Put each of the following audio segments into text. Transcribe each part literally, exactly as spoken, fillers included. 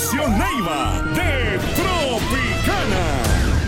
Estación Neiva de Tropicana.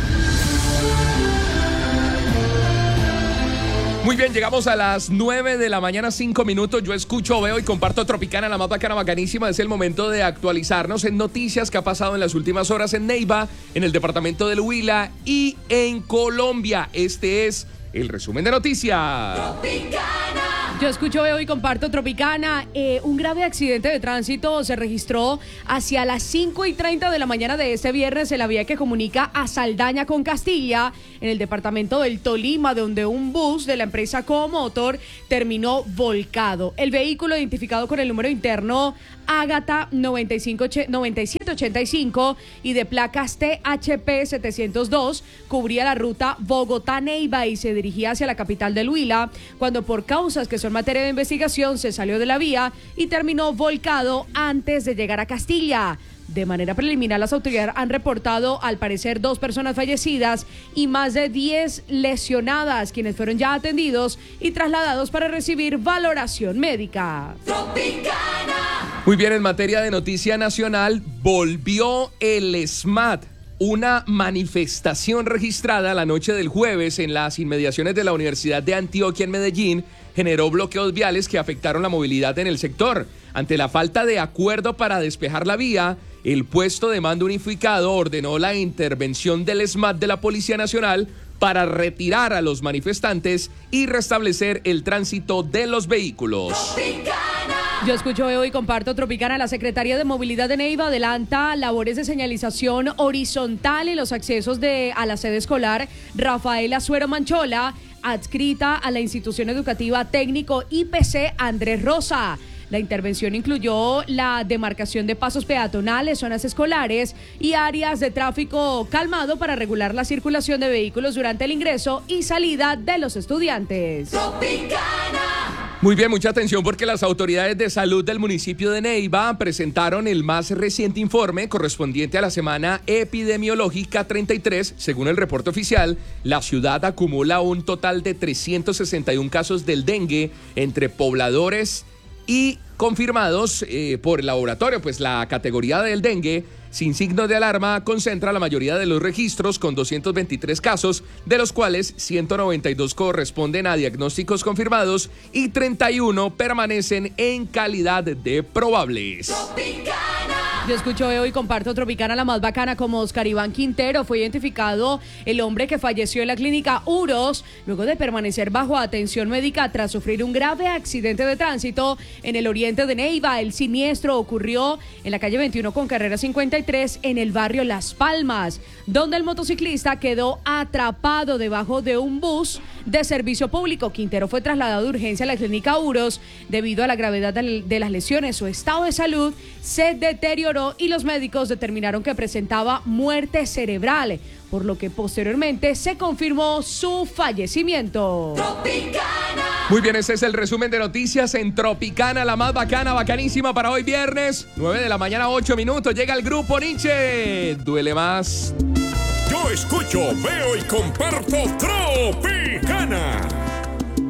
Muy bien, llegamos a las nueve de la mañana, cinco minutos. Yo escucho, veo y comparto Tropicana, la más bacana, bacanísima. Es el momento de actualizarnos en noticias que ha pasado en las últimas horas en Neiva, en el departamento del Huila y en Colombia. Este es el resumen de noticias. Tropicana. Yo escucho, veo y comparto Tropicana. Eh, un grave accidente de tránsito se registró hacia las cinco y treinta de la mañana de este viernes en la vía que comunica a Saldaña con Castilla, en el departamento del Tolima, donde un bus de la empresa Comotor terminó volcado. El vehículo, identificado con el número interno Ágata noventa y siete ochenta y cinco y de placas T H P setecientos dos, cubría la ruta Bogotá-Neiva y se dirigía hacia la capital del Huila, cuando por causas que son materia de investigación se salió de la vía y terminó volcado antes de llegar a Castilla. De manera preliminar, las autoridades han reportado, al parecer, dos personas fallecidas y más de diez lesionadas, quienes fueron ya atendidos y trasladados para recibir valoración médica. Tropicana. Muy bien, en materia de noticia nacional, volvió el SMAT. Una manifestación registrada la noche del jueves en las inmediaciones de la Universidad de Antioquia en Medellín generó bloqueos viales que afectaron la movilidad en el sector. Ante la falta de acuerdo para despejar la vía, el puesto de mando unificado ordenó la intervención del SMAT de la Policía Nacional para retirar a los manifestantes y restablecer el tránsito de los vehículos. Yo escucho, veo y comparto Tropicana. La Secretaría de Movilidad de Neiva adelanta labores de señalización horizontal en los accesos de, a la sede escolar Rafael Azuero Manchola, adscrita a la institución educativa técnico I P C Andrés Rosa. La intervención incluyó la demarcación de pasos peatonales, zonas escolares y áreas de tráfico calmado para regular la circulación de vehículos durante el ingreso y salida de los estudiantes. Tropicana. Muy bien, mucha atención porque las autoridades de salud del municipio de Neiva presentaron el más reciente informe correspondiente a la semana epidemiológica treinta y tres. Según el reporte oficial, la ciudad acumula un total de trescientos sesenta y uno casos del dengue entre pobladores y confirmados eh, por el laboratorio. Pues la categoría del dengue sin signos de alarma concentra la mayoría de los registros, con doscientos veintitrés casos, de los cuales ciento noventa y dos corresponden a diagnósticos confirmados y treinta y uno permanecen en calidad de probables. Yo escucho, veo y comparto Tropicana, la más bacana. Como Oscar Iván Quintero, fue identificado el hombre que falleció en la clínica Uros luego de permanecer bajo atención médica tras sufrir un grave accidente de tránsito en el oriente de Neiva. El siniestro ocurrió en la calle veintiuno con carrera cincuenta y tres en el barrio Las Palmas, donde el motociclista quedó atrapado debajo de un bus de servicio público. Quintero fue trasladado de urgencia a la clínica Uros debido a la gravedad de las lesiones. Su estado de salud se deterioró y los médicos determinaron que presentaba muerte cerebral, por lo que posteriormente se confirmó su fallecimiento. Tropicana. Muy bien, ese es el resumen de noticias en Tropicana, la más bacana, bacanísima para hoy viernes, nueve de la mañana, ocho minutos. Llega el grupo Nietzsche. Duele más. Yo escucho, veo y comparto Tropicana.